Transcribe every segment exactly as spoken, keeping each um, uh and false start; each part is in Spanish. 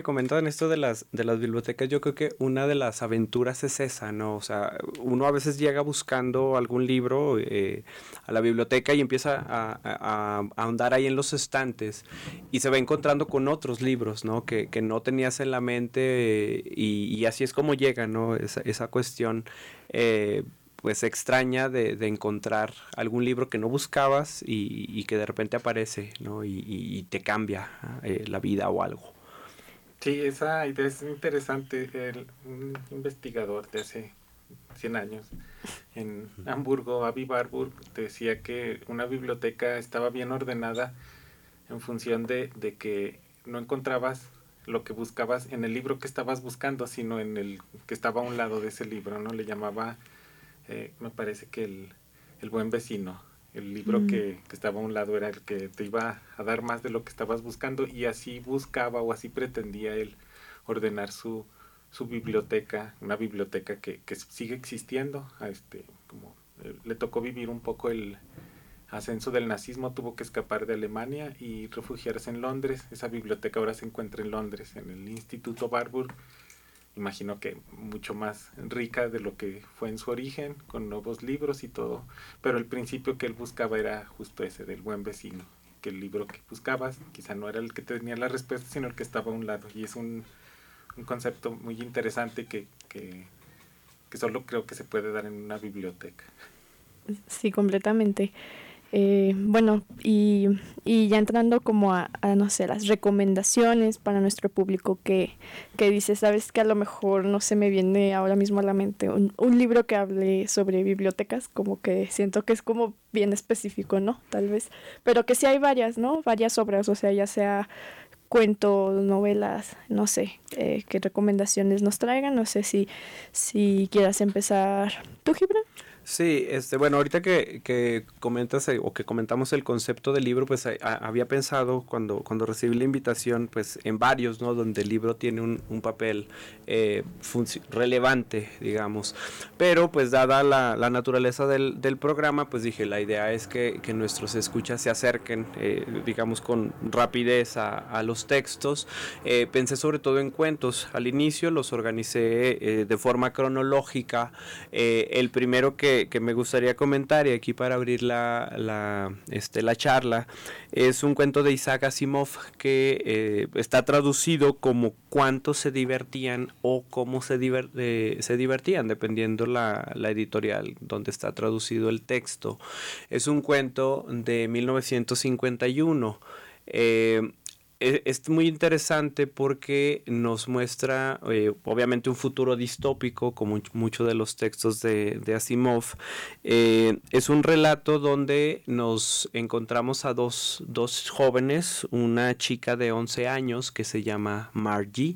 Comentaban esto de las, de las bibliotecas, yo creo que una de las aventuras es esa, ¿no? O sea, uno a veces llega buscando algún libro eh, a la biblioteca y empieza a, a, a ahondar ahí en los estantes y se va encontrando con otros libros, ¿no? Que, que no tenías en la mente eh, y, y así es como llega, ¿no? Esa, esa cuestión eh, pues extraña de, de encontrar algún libro que no buscabas y, y que de repente aparece, ¿no? Y, y, y te cambia eh, la vida o algo. Sí, esa idea es interesante. El, un investigador de hace cien años en Hamburgo, Avi Warburg, decía que una biblioteca estaba bien ordenada en función de, de que no encontrabas lo que buscabas en el libro que estabas buscando, sino en el que estaba a un lado de ese libro, ¿no? Le llamaba, eh, me parece que el, el buen vecino. El libro Mm. que, que estaba a un lado era el que te iba a dar más de lo que estabas buscando, y así buscaba o así pretendía él ordenar su, su biblioteca, una biblioteca que, que sigue existiendo. A este, como eh, le tocó vivir un poco el ascenso del nazismo, tuvo que escapar de Alemania y refugiarse en Londres. Esa biblioteca ahora se encuentra en Londres, en el Instituto Warburg. Imagino que mucho más rica de lo que fue en su origen, con nuevos libros y todo, pero el principio que él buscaba era justo ese, del buen vecino, que el libro que buscabas quizá no era el que tenía la respuesta, sino el que estaba a un lado, y es un, un concepto muy interesante que, que, que solo creo que se puede dar en una biblioteca. Sí, completamente. Eh, bueno, y, y ya entrando como a, a, no sé, las recomendaciones para nuestro público que, que dice, sabes que a lo mejor no se me viene ahora mismo a la mente un, un libro que hable sobre bibliotecas, como que siento que es como bien específico, ¿no? Tal vez, pero que sí hay varias, ¿no? Varias obras, o sea, ya sea cuentos, novelas, no sé, eh, qué recomendaciones nos traigan, no sé si, si quieras empezar tú, Gibran. Sí, este, bueno, ahorita que, que comentas eh, o que comentamos el concepto del libro, pues a, a, había pensado cuando, cuando recibí la invitación, pues en varios, ¿no? Donde el libro tiene un, un papel eh, relevante, digamos. Pero pues dada la, la naturaleza del, del programa, pues dije, la idea es que, que nuestros escuchas se acerquen, eh, digamos, con rapidez a, a los textos. Eh, pensé sobre todo en cuentos. Al inicio los organicé eh, de forma cronológica. Eh, el primero que que me gustaría comentar, y aquí para abrir la, la, este, la charla, es un cuento de Isaac Asimov que eh, está traducido como cuánto se divertían o cómo se, diver, eh, se divertían, dependiendo la, la editorial donde está traducido el texto. Es un cuento de mil novecientos cincuenta y uno. Eh, es muy interesante porque nos muestra eh, obviamente un futuro distópico, como muchos de los textos de, de Asimov. Eh, es un relato donde nos encontramos a dos, dos jóvenes, una chica de once años que se llama Margie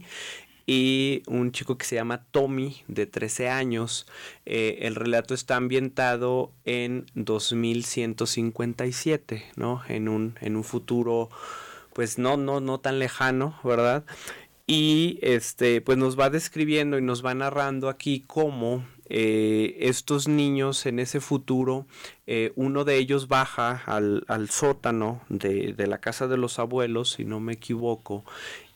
y un chico que se llama Tommy de trece años. Eh, el relato está ambientado en dos mil ciento cincuenta y siete, ¿no? En un, en un futuro pues no, no, no tan lejano, ¿verdad? Y este, pues nos va describiendo y nos va narrando aquí cómo eh, estos niños en ese futuro, eh, uno de ellos baja al, al sótano de, de la casa de los abuelos, si no me equivoco,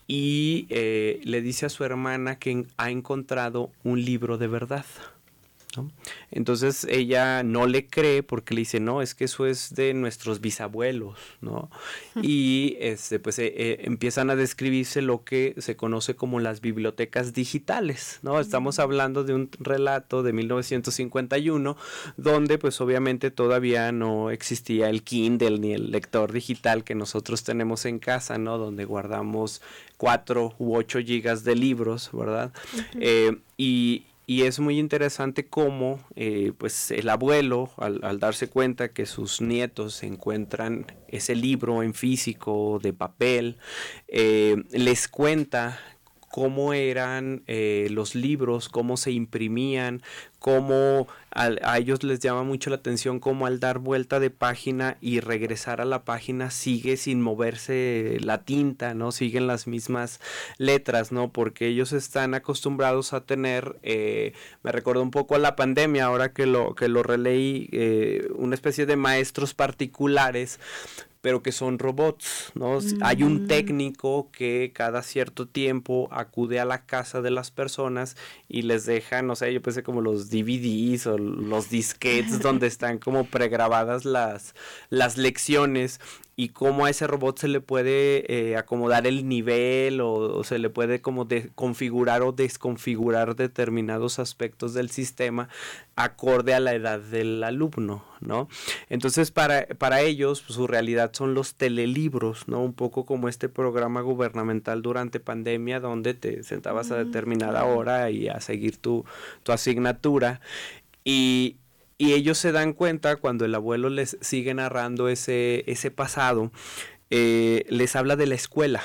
y eh, le dice a su hermana que ha encontrado un libro de verdad, ¿no? Entonces ella no le cree porque le dice, no, es que eso es de nuestros bisabuelos, ¿no? Y este, pues eh, eh, empiezan a describirse lo que se conoce como las bibliotecas digitales, ¿no? Estamos hablando de un relato de mil novecientos cincuenta y uno donde pues obviamente todavía no existía el Kindle ni el lector digital que nosotros tenemos en casa, ¿no? Donde guardamos cuatro u ocho gigas de libros, ¿verdad? Uh-huh. Eh, y Y es muy interesante cómo eh, pues el abuelo, al, al darse cuenta que sus nietos encuentran ese libro en físico, de papel, eh, les cuenta cómo eran eh, los libros, cómo se imprimían, cómo a, a ellos les llama mucho la atención cómo al dar vuelta de página y regresar a la página sigue sin moverse la tinta, ¿no? Siguen las mismas letras, ¿no? Porque ellos están acostumbrados a tener, eh, me recuerda un poco a la pandemia, ahora que lo, que lo releí, eh, una especie de maestros particulares pero que son robots, ¿no? Mm. Hay un técnico que cada cierto tiempo acude a la casa de las personas y les deja, no sé, yo pensé como los D V Ds o los disquetes donde están como pregrabadas las, las lecciones, y cómo a ese robot se le puede eh, acomodar el nivel o, o se le puede como de, configurar o desconfigurar determinados aspectos del sistema acorde a la edad del alumno, ¿no? Entonces para, para ellos pues, su realidad son los telelibros, ¿no? Un poco como este programa gubernamental durante pandemia donde te sentabas a determinada hora y a seguir tu, tu asignatura, y Y ellos se dan cuenta cuando el abuelo les sigue narrando ese, ese pasado, eh, les habla de la escuela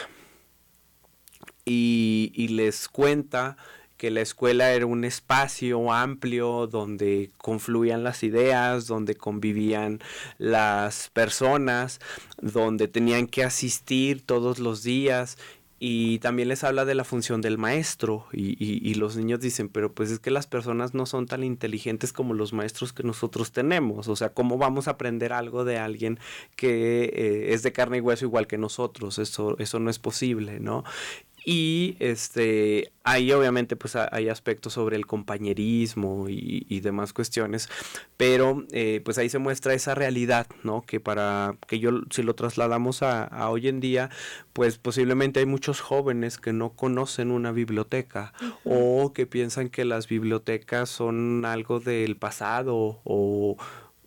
y, y les cuenta que la escuela era un espacio amplio donde confluían las ideas, donde convivían las personas, donde tenían que asistir todos los días. Y también les habla de la función del maestro y, y, y los niños dicen, pero pues es que las personas no son tan inteligentes como los maestros que nosotros tenemos. O sea, ¿cómo vamos a aprender algo de alguien que eh, es de carne y hueso igual que nosotros? Eso, eso no es posible, ¿no? Y este ahí obviamente pues hay aspectos sobre el compañerismo y, y demás cuestiones, pero eh, pues ahí se muestra esa realidad, ¿no? Que para que yo si lo trasladamos a, a hoy en día, pues posiblemente hay muchos jóvenes que no conocen una biblioteca uh-huh. o que piensan que las bibliotecas son algo del pasado o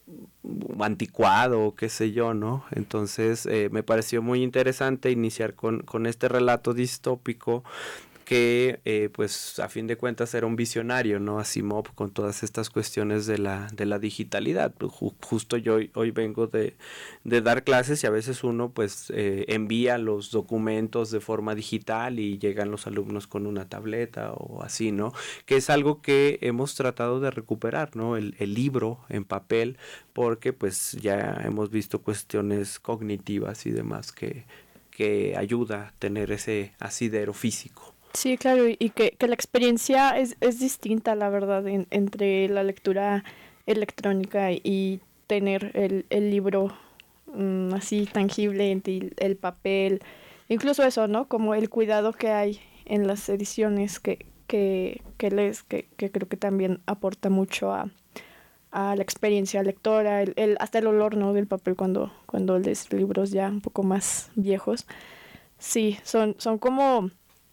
anticuado, qué sé yo, ¿no? Entonces eh, me pareció muy interesante iniciar con, con este relato distópico que eh, pues a fin de cuentas era un visionario, ¿no? Asimov con todas estas cuestiones de la, de la digitalidad. Ju- justo yo hoy, hoy vengo de, de dar clases y a veces uno pues eh, envía los documentos de forma digital y llegan los alumnos con una tableta o así, ¿no? Que es algo que hemos tratado de recuperar, ¿no? El, el libro en papel, porque pues ya hemos visto cuestiones cognitivas y demás que, que ayuda a tener ese asidero físico. Sí, claro, y que, que la experiencia es, es distinta, la verdad, en, entre la lectura electrónica y tener el, el libro um, así tangible, el, el papel, incluso eso, ¿no? Como el cuidado que hay en las ediciones que, que, que lees, que, que creo que también aporta mucho a, a la experiencia lectora, el, el, hasta el olor, ¿no? Del papel cuando, cuando lees libros ya un poco más viejos. Sí, son, son como...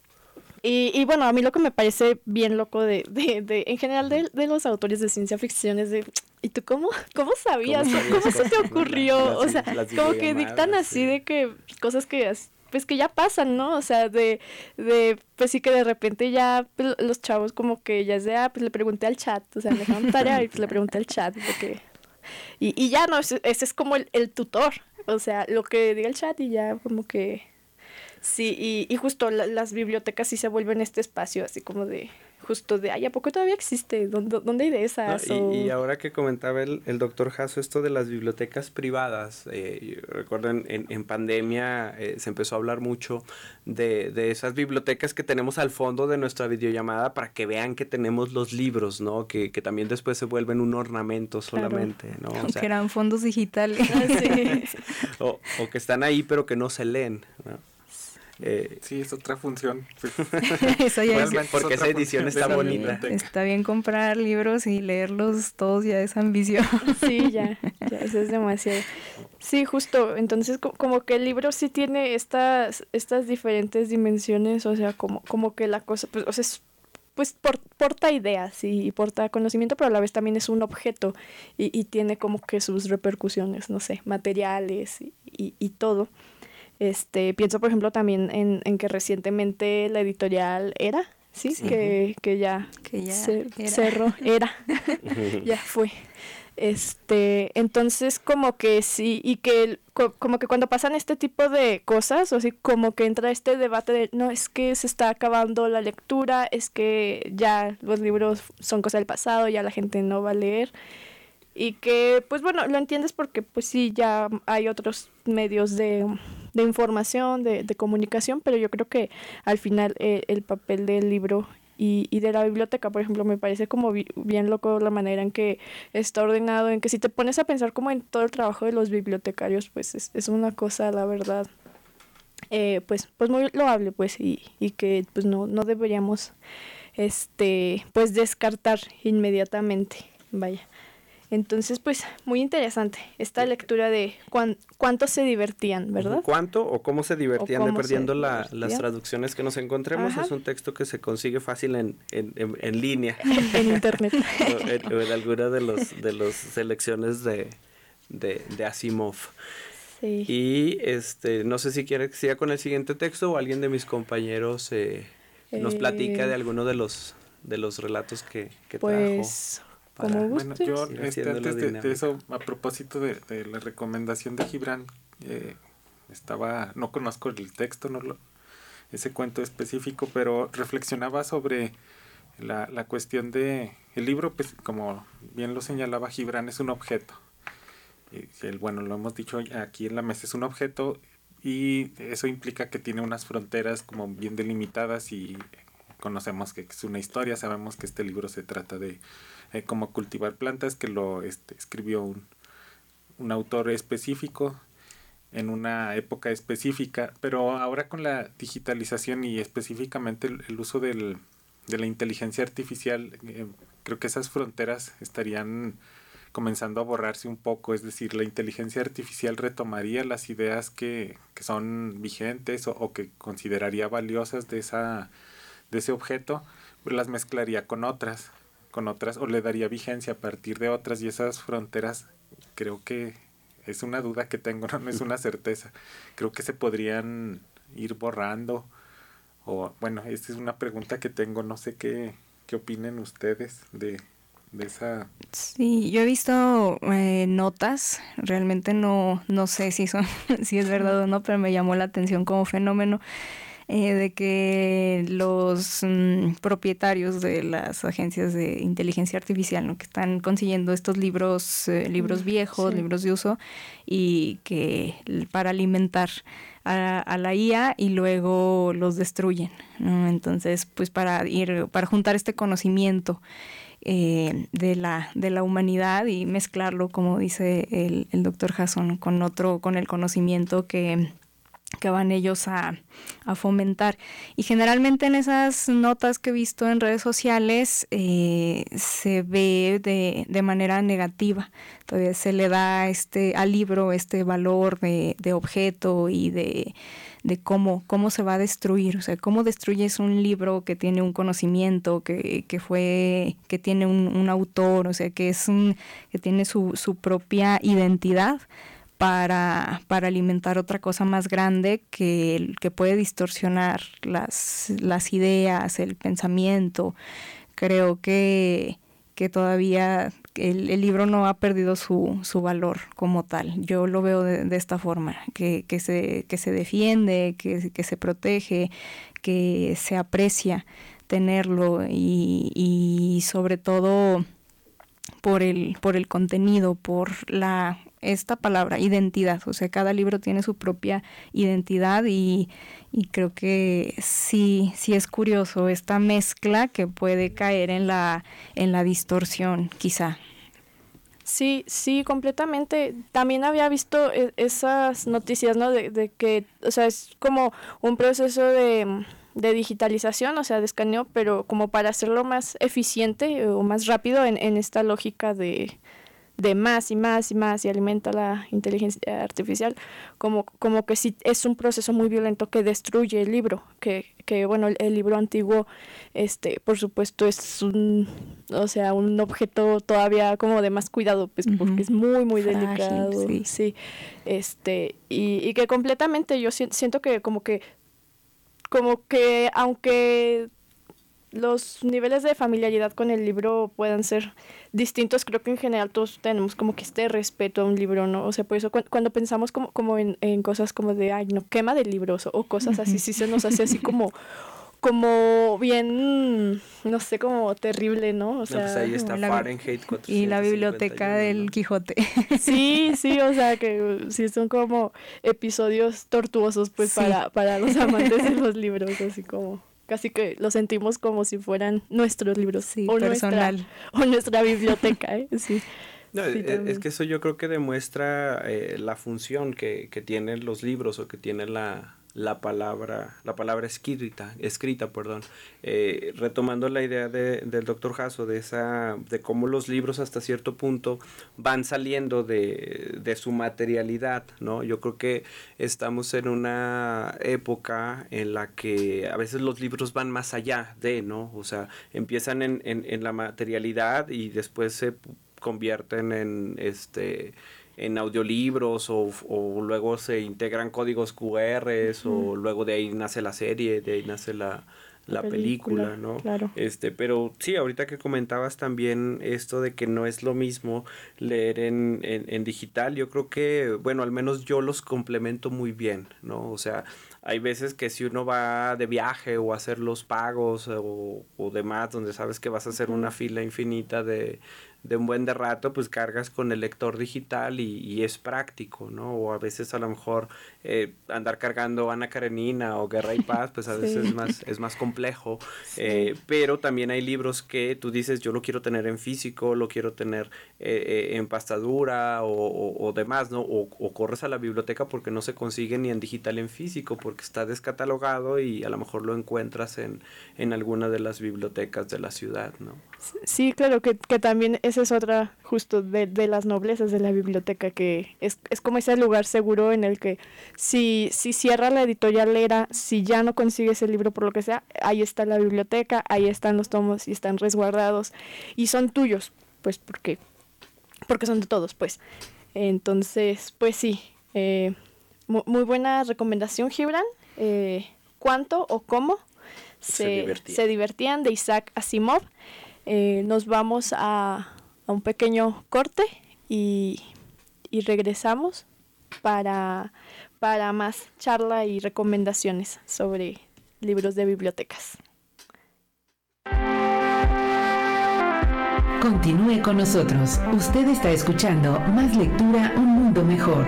Y, y bueno, a mí lo que me parece bien loco de, de, de en general de, de los autores de ciencia ficción es de, ¿y tú cómo, cómo sabías? ¿Cómo, ¿Cómo se te ocurrió? O sea, como que dictan así sí. de que cosas que pues que ya pasan, ¿no? O sea, de, de pues sí que de repente ya pues, los chavos como que ya sea, pues le pregunté al chat, o sea, me dejaron tarea y pues le pregunté al chat porque y, y ya no, ese, ese es como el, el tutor, o sea, lo que diga el chat y ya como que sí, y, y justo la, las bibliotecas sí se vuelven este espacio así como de, justo de, ay, ¿a poco todavía existe? ¿Dónde, dónde hay de esas? No, y, o... y ahora que comentaba el, el doctor Jasso esto de las bibliotecas privadas, eh, recuerdo en, en, en pandemia eh, se empezó a hablar mucho de, de esas bibliotecas que tenemos al fondo de nuestra videollamada para que vean que tenemos los libros, ¿no? Que, que también después se vuelven un ornamento solamente, claro. ¿no? O sea, que eran fondos digitales. Sí. o, o que están ahí pero que no se leen, ¿no? Eh, sí, es otra función. Eso ya es, porque esa edición está bonita. Está bien comprar libros y leerlos todos, ya es ambición. Sí, ya, ya, eso es demasiado. Sí, justo, entonces como que el libro sí tiene estas, estas diferentes dimensiones, o sea, como, como que la cosa, pues, o sea, es, pues por, porta ideas y, y porta conocimiento, pero a la vez también es un objeto y, y tiene como que sus repercusiones, no sé, materiales y, y, y todo. Este, pienso por ejemplo también en, en que recientemente la editorial Era, sí, sí. Que, que ya, que ya se, era. cerró, Era, ya fue. Este, entonces como que sí, y que como que cuando pasan este tipo de cosas, o así como que entra este debate de no, es que se está acabando la lectura, es que ya los libros son cosa del pasado, ya la gente no va a leer. Y que, pues bueno, lo entiendes porque pues sí, ya hay otros medios de, de información, de, de comunicación, pero yo creo que al final eh, el papel del libro y, y de la biblioteca, por ejemplo, me parece como bi- bien loco la manera en que está ordenado, en que si te pones a pensar como en todo el trabajo de los bibliotecarios, pues es, es una cosa, la verdad, eh, pues, pues muy loable, pues, y, y que pues no, no deberíamos este, pues descartar inmediatamente, vaya. Entonces, pues, muy interesante esta lectura de cuán, cuánto se divertían, ¿verdad? ¿Cuánto o cómo se divertían O cómo dependiendo se la, divertían. las traducciones que nos encontremos? Ajá. Es un texto que se consigue fácil en, en, en, en línea. En internet. o, en, o en alguna de los de las selecciones de, de, de Asimov. Sí. Y este no sé si quiere que siga con el siguiente texto o alguien de mis compañeros eh, nos Eh, platica de alguno de los de los relatos que, que Pues, trajo. como para- gustes. Bueno, yo ir este, haciendo antes la de, de dinámica. eso, a propósito de, de la recomendación de Gibran, eh, estaba, no conozco el texto, no lo, ese cuento específico, pero reflexionaba sobre la, la cuestión de el libro, pues como bien lo señalaba Gibran, es un objeto. Y el, bueno, lo hemos dicho aquí en la mesa, es un objeto y eso implica que tiene unas fronteras como bien delimitadas y conocemos que es una historia, sabemos que este libro se trata de eh, cómo cultivar plantas, que lo este, escribió un, un autor específico en una época específica, pero ahora con la digitalización y específicamente el, el uso del, de la inteligencia artificial, eh, creo que esas fronteras estarían comenzando a borrarse un poco, es decir, la inteligencia artificial retomaría las ideas que, que son vigentes o, o que consideraría valiosas de esa de ese objeto, pues las mezclaría con otras, con otras, o le daría vigencia a partir de otras, y esas fronteras creo que es una duda que tengo, no, no es una certeza. Creo que se podrían ir borrando, o bueno, esta es una pregunta que tengo, no sé qué, qué opinen ustedes de, de esa... Sí, yo he visto eh, notas, realmente no, no sé si son, si es verdad o no, pero me llamó la atención como fenómeno. Eh, de que los mm, propietarios de las agencias de inteligencia artificial, ¿no? que están consiguiendo estos libros, eh, libros viejos, sí. libros de uso, y que para alimentar a, a la I A y luego los destruyen, ¿no? Entonces, pues para ir, para juntar este conocimiento eh, de la, de la humanidad y mezclarlo, como dice el, el doctor Jason, con otro, con el conocimiento que que van ellos a, a fomentar. Y generalmente en esas notas que he visto en redes sociales eh, se ve de, de manera negativa. Todavía se le da este al libro este valor de, de objeto y de, de cómo, cómo se va a destruir. O sea, cómo destruyes un libro que tiene un conocimiento, que, que fue, que tiene un, un autor, o sea, que es un, que tiene su, su propia identidad. Para, para alimentar otra cosa más grande que, que puede distorsionar las, las ideas, el pensamiento. Creo que, que todavía el, el libro no ha perdido su, su valor como tal. Yo lo veo de, de esta forma, que, que, se, que se defiende, que, que se protege, que se aprecia tenerlo y, y sobre todo por el, por el contenido, por la... esta palabra, identidad, o sea, cada libro tiene su propia identidad y, y creo que sí, sí es curioso esta mezcla que puede caer en la, en la distorsión, quizá. Sí, sí, completamente. También había visto e- esas noticias, ¿no? De, de que, o sea, es como un proceso de, de digitalización, o sea, de escaneo, pero como para hacerlo más eficiente o más rápido en, en esta lógica de... de más y más y más y alimenta la inteligencia artificial, como, como que sí es un proceso muy violento que destruye el libro, que, que bueno, el, el libro antiguo, este, por supuesto es un, o sea, un objeto todavía como de más cuidado, pues Uh-huh. porque es muy, muy Frágil, delicado, sí. sí, este, y, y que completamente yo si, siento que como que, como que aunque los niveles de familiaridad con el libro puedan ser distintos, creo que en general todos tenemos como que este respeto a un libro, ¿no? O sea, por eso cu- cuando pensamos como, como en, en cosas como de, ay, no, quema de libros o, o cosas así, sí se nos hace así como, como bien, no sé, como terrible, ¿no? O sea, no, pues ahí está la- Fahrenheit Y la cuatrocientos cincuenta y biblioteca uno, del ¿no? Quijote. sí, sí, o sea, que sí son como episodios tortuosos, pues, Sí. para, para los amantes de los libros, así como... casi que lo sentimos como si fueran nuestros libros. Sí, o personal. Nuestra, o nuestra biblioteca, ¿eh? Sí. No, Sí, es, es que eso yo creo que demuestra eh, la función que, que tienen los libros o que tiene la, la palabra, la palabra escrita, escrita, perdón. Eh, retomando la idea de, del doctor Jasso, de esa, de cómo los libros hasta cierto punto van saliendo de, de su materialidad, ¿no? Yo creo que estamos en una época en la que a veces los libros van más allá de, ¿no? O sea, empiezan en, en, en la materialidad y después se convierten en este en audiolibros o, o luego se integran códigos cu erres uh-huh. o luego de ahí nace la serie, de ahí nace la, la película, película, ¿no? Claro. Este, pero sí, ahorita que comentabas también esto de que no es lo mismo leer en, en, en digital, yo creo que, bueno, al menos yo los complemento muy bien, ¿no? O sea, hay veces que si uno va de viaje o a hacer los pagos o, o demás, donde sabes que vas a hacer una fila infinita de, de un buen de rato, pues cargas con el lector digital y, y es práctico, ¿no? O a veces a lo mejor eh, andar cargando Ana Karenina o Guerra y Paz, pues a veces sí. es más es más complejo, sí. eh, pero también hay libros que tú dices, yo lo quiero tener en físico, lo quiero tener eh, eh, en pastadura o, o, o demás, ¿no? O, o corres a la biblioteca porque no se consigue ni en digital en físico, porque está descatalogado y a lo mejor lo encuentras en, en alguna de las bibliotecas de la ciudad, ¿no? Sí, claro, que, que también esa es otra justo de, de las noblezas de la biblioteca, que es, es como ese lugar seguro en el que si, si cierra la editorial Era, si ya no consigues el libro por lo que sea, ahí está la biblioteca, ahí están los tomos y están resguardados y son tuyos, pues porque, porque son de todos, pues. Entonces, pues sí, eh, muy, muy buena recomendación, Gibran. Eh, ¿Cuánto o cómo se, se, divertían. se divertían de Isaac Asimov? Eh, nos vamos a, a un pequeño corte y, y regresamos para, para más charla y recomendaciones sobre libros de bibliotecas. Continúe con nosotros. Usted está escuchando Más Lectura, un mundo mejor.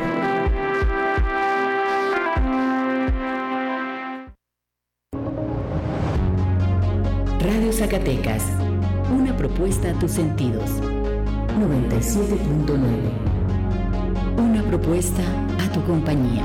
Radio Zacatecas. Una propuesta a tus sentidos. noventa y siete punto nueve. Una propuesta a tu compañía.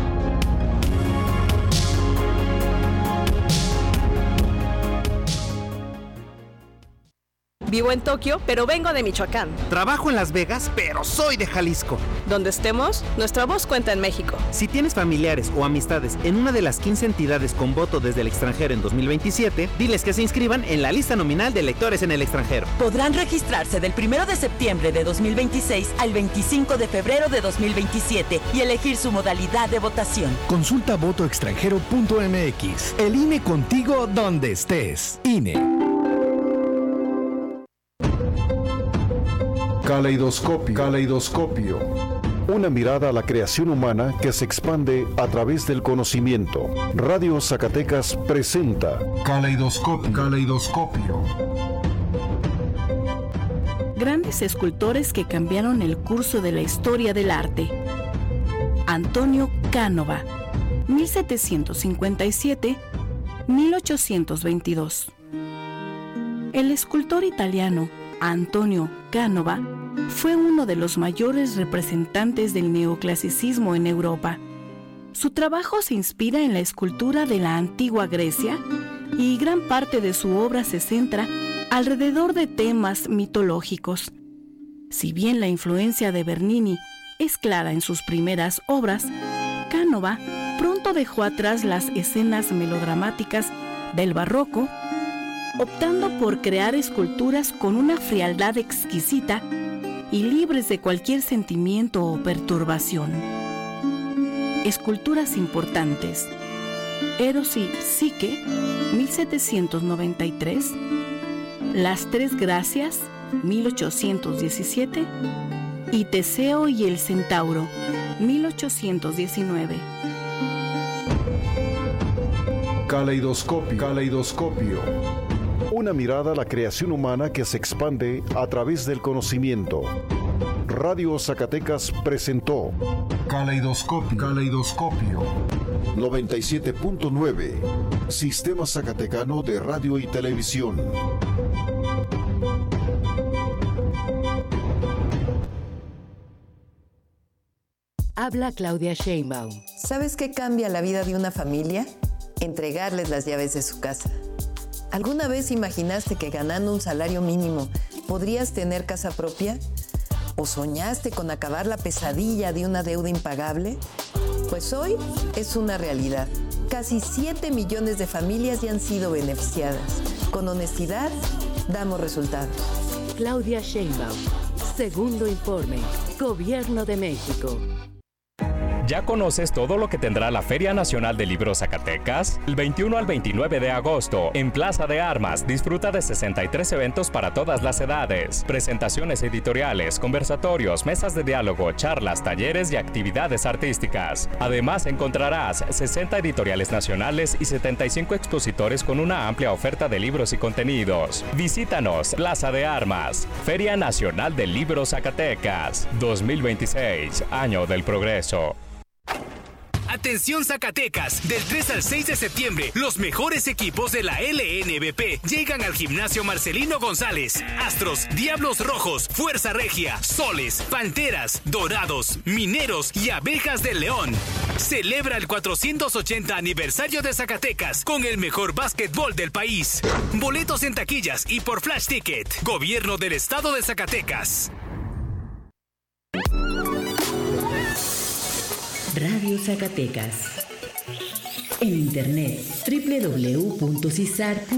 Vivo en Tokio, pero vengo de Michoacán. Trabajo en Las Vegas, pero soy de Jalisco. Donde estemos, nuestra voz cuenta en México. Si tienes familiares o amistades en una de las quince entidades con voto desde el extranjero en dos mil veintisiete, diles que se inscriban en la lista nominal de electores en el extranjero. Podrán registrarse del primero de septiembre de dos mil veintiséis al veinticinco de febrero de dos mil veintisiete y elegir su modalidad de votación. Consulta voto extranjero punto eme equis. El I N E contigo donde estés. I N E. Caleidoscopio. Caleidoscopio. Una mirada a la creación humana que se expande a través del conocimiento. Radio Zacatecas presenta Caleidoscopio. Caleidoscopio. Grandes escultores que cambiaron el curso de la historia del arte. Antonio Cánova, mil setecientos cincuenta y siete a mil ochocientos veintidós. El escultor italiano Antonio Cánova fue uno de los mayores representantes del neoclasicismo en Europa. Su trabajo se inspira en la escultura de la antigua Grecia y gran parte de su obra se centra alrededor de temas mitológicos. Si bien la influencia de Bernini es clara en sus primeras obras, Cánova pronto dejó atrás las escenas melodramáticas del barroco, optando por crear esculturas con una frialdad exquisita y libres de cualquier sentimiento o perturbación. Esculturas importantes: Eros y Psique, mil setecientos noventa y tres, Las Tres Gracias, mil ochocientos diecisiete, y Teseo y el Centauro, mil ochocientos diecinueve. Caleidoscopio. Caleidoscopio. Una mirada a la creación humana que se expande a través del conocimiento. Radio Zacatecas presentó Caleidoscopio. Caleidoscopio. noventa y siete punto nueve. Sistema Zacatecano de Radio y Televisión. Habla Claudia Sheinbaum. ¿Sabes qué cambia la vida de una familia? Entregarles las llaves de su casa. ¿Alguna vez imaginaste que ganando un salario mínimo podrías tener casa propia? ¿O soñaste con acabar la pesadilla de una deuda impagable? Pues hoy es una realidad. Casi siete millones de familias ya han sido beneficiadas. Con honestidad, damos resultados. Claudia Sheinbaum. Segundo informe. Gobierno de México. ¿Ya conoces todo lo que tendrá la Feria Nacional del Libro Zacatecas? El veintiuno al veintinueve de agosto, en Plaza de Armas, disfruta de sesenta y tres eventos para todas las edades. Presentaciones editoriales, conversatorios, mesas de diálogo, charlas, talleres y actividades artísticas. Además, encontrarás sesenta editoriales nacionales y setenta y cinco expositores con una amplia oferta de libros y contenidos. Visítanos, Plaza de Armas, Feria Nacional del Libro Zacatecas, dos mil veintiséis, Año del Progreso. Atención Zacatecas, del tres al seis de septiembre, los mejores equipos de la L N B P llegan al Gimnasio Marcelino González. Astros, Diablos Rojos, Fuerza Regia, Soles, Panteras, Dorados, Mineros y Abejas del León. Celebra el cuatrocientos ochenta aniversario de Zacatecas con el mejor básquetbol del país. Boletos en taquillas y por Flash Ticket. Gobierno del Estado de Zacatecas. Radio Zacatecas. En internet, doble u doble u doble u punto cisar punto